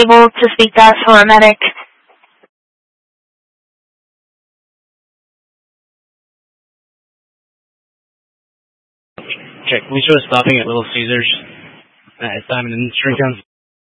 able to speak to us for a medic? Check. Can we show us stopping at Little Caesars at Diamond and Stringtown?